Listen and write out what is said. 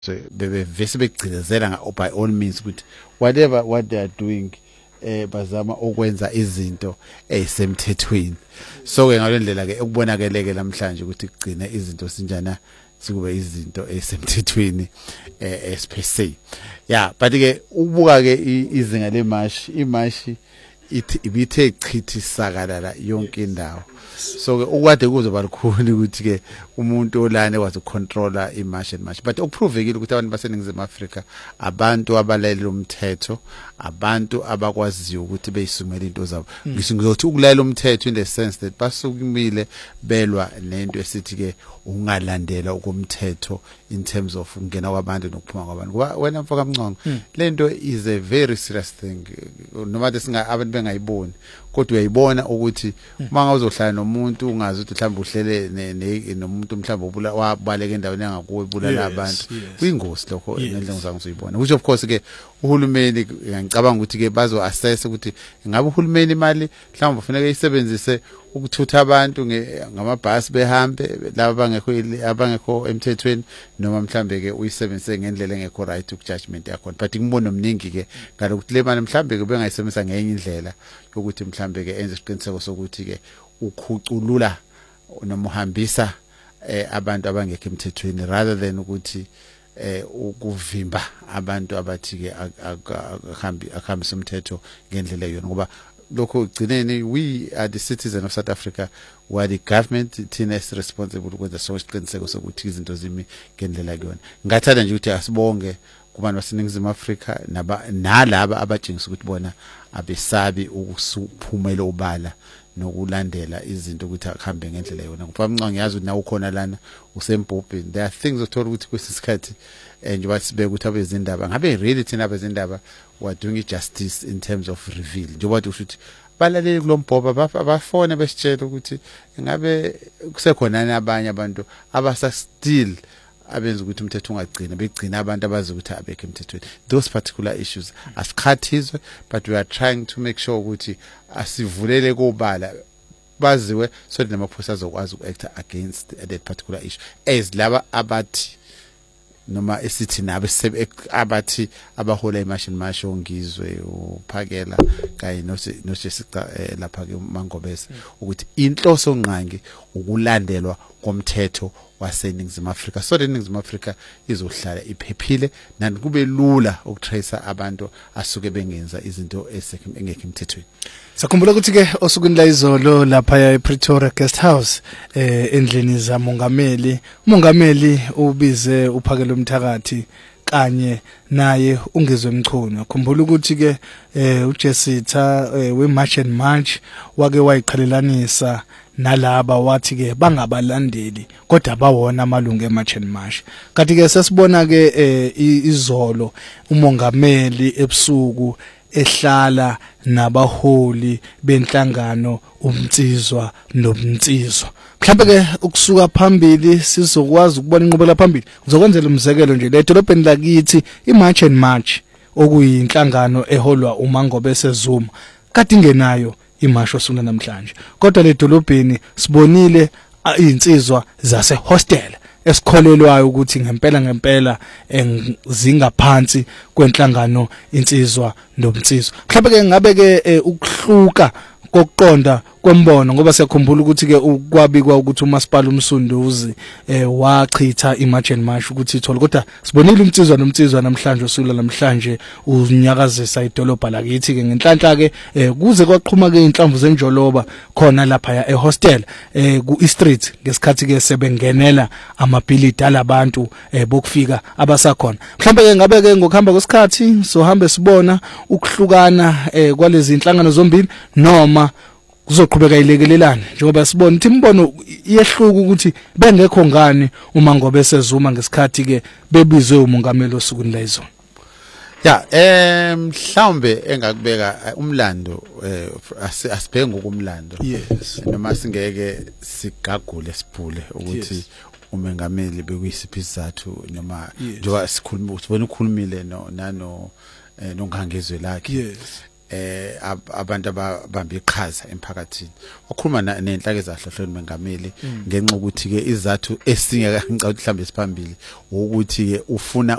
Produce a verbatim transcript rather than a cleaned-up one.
so bebe vese begcilezela nga by all means ukuthi whatever what they are doing eh bazama ukwenza izinto ezisemthethweni. So ke ngalendlela ke ukubonakeleke namhlanje ukuthi kugcina izinto sinjana sikube izinto ezisemthethweni eh especially. Yeah, but ke ubuka ke izinga lemashi imashi ithi ibithe chithi sakalala yonke indawo. So ke ukwade kuzoba likhulu ukuthi ke umuntu olane kwazi ukucontrola imashi and but ukuprovekile ukuthi abantu baseningizimu Afrika abantu abalayela umthetho, abantu abakwaziyo ukuthi beyisungela into zabo. Ngisho ngizothi ukulayela umthetho in the sense that basukumile belwa nento esithi ke ungalandela ukumthetho in terms of ungena kwabantu nokuphuma kwabantu. Kuba wena mfoka Mncongo lento is a very serious thing. Noma desinga abantu bengayiboni kodwa uyayibona ukuthi uma uzohlala nomuntu ungazi ukuthi mhlawumbe uhlele nomuntu mhlawumbe wabaleka endaweni yangakuwe bulala abantu kuyingozi lokho ngendlela ngizange uzuyibona. Which of course ke uhulumeni ngicabanga ukuthi ke bazo assess ukuthi ngabe uhulumeni imali mhlawumbe ufanele isebenzise ukuthutha abantu ngamabhasi behambe laba bangekho abangekho emthethweni noma mhlambe ke uyisebenzise ngendlela engekho right ukujudgment yakho. But ngibona omningi ke ngalokuthi le mali mhlambe ke bengayisebenzisa ngenye indlela yokuthi mhlambe ke enze isiqiniseko sokuthi ke ukhuculula noma uhambisa eh abantu abangekho emthethweni rather than ukuthi eh ukuvimba abantu abathi ke akuhambi akuhambisa umthetho ngendlela yona. Ngoba lokho ugcineni we are the citizens of South Africa, we are the government thina is responsible ukwenza so isiqiniseko sokuthi izinto zimi ngendlela kuyona. Ngathanda nje ukuthi asibonge kubantu baseningizimu Afrika naba nalaba abajingisa ukuthi bona abesabi ukusuphumela ubala nokulandela izinto ukuthi akuhambe ngendlela yona. Ngoba Mncongo ngiyazi ukuthi nawe ukhona lana usembhobheni. There are things othola ukuthi kwesisikhathi nje basibeka ukuthi abezindaba ngabe really thina abezindaba we are doing justice in terms of reveal. Njengoba ukuthi balaleli kulombhoba abafone besitshela ukuthi ngabe kusekhona abanye abantu abasa still abenza ukuthi umthetho ungagcina begcina abantu abazi ukuthi abekho emthethweni. Those particular issues asikhathizwe, but we are trying to make sure ukuthi asivulele kubala baziwe so that namaphoyisa azokwazi uku-act against that particular issue as laba abathi noma esithi nabe abathi abahola imashini masho ngizwe uphakela kanye nosesica lapha ke Mangobese ukuthi inhloso nqangi ukulandelwa komthetho waseningizimu Afrika so eningizimu Afrika izohlala iphephile nani kube lula ukutrace abantu asuke bengenza izinto engekho emthethweni. Sakhumbula ukuthi ke osukwini la izolo lapha ePretoria Guest House eh endlini zamongameli umongameli ubize uphakela umthakathi kanye naye ungizwe Mchunu. Khumbula ukuthi ke eh uJessitha we March and March wake wayiqhelelanisa nalaba wathi ke bangabalandeli kodwa bawona amalungu eMarch and March. Kanti ke sesibona ke izolo umongameli ebusuku ehlala nabaholi benhlangano umtsizwa nomtsizwa. Mhlambe ke ukusuka phambili sizokwazi ukubona inqubekela phambili kuzokwenzela umzekelo nje le dolobheni lakithi iMarch and March okuyinhlangano eholwa uMangobese Zuma kade ingenayo imasho sona namhlanje kodwa le dolobheni sibonile izinsizwa zase hostel esikholelwayo ukuthi ngempela ngempela zingaphansi kwenhlangano insizwa nomtsizwa. Mhlawumbe ke ngabe ke ukuhluka kokuqonda kwembono ngoba siyakhumbula ukuthi ke ukwabikwa ukuthi uMasipala uMsunduzi eh wachitha iMarch and March ukuthi ithola kodwa sibonile umtsizwa nomtsizwa namhlanje usula namhlanje unyakazisa idolobha lakithi ke ngenhlanhla ke kuze kwaqhuma ke inhlamvu zenjoloba khona lapha ehostel eh ku Street ngesikhathi ke sebengenela amabhilidi alabantu bokufika abasakhona. Mhlambe ke ngabe ke ngokuhamba kwesikhathi sohambe sibona ukuhlukana kwalezi inhlangano zombili noma kuzoqhubeka ilekelelana njengoba sibona ukuthi imbono iyehluka ukuthi bengekho ngani uMangobese Zuma ngesikhathi ke bebizwe umongameli osukwini la izolo. Ya eh mhlawumbe engakubeka umlando asibheke ngokumlando. Yes. Noma singeke sigagule siphule ukuthi umengameli bekuyisiphi isizathu noma njengoba sikhuluma usibona ukhulumile no nano nongangezwe lakhe. Yes. eh abantu ababamba iqhaza emphakathini wakhuluma nenhlaka ezahlohlweni mengameli ngenxa ukuthi ke izathu esinye ngicabanga mhlambe siphambili ukuthi ke ufuna